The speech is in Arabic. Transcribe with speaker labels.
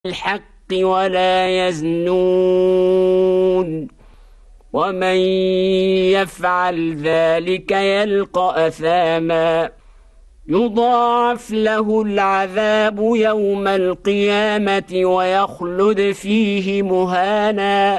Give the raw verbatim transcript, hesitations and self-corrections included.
Speaker 1: الحق ولا يزنون ومن يفعل ذلك يلقى أثاما يضاعف له العذاب يوم القيامة ويخلد فيه مهانا